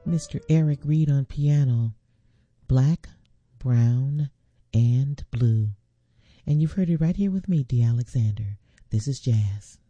Mr. Eric Reed on piano, Black, Brown, and Blue. And you've heard it right here with me, Dee Alexander. This is jazz.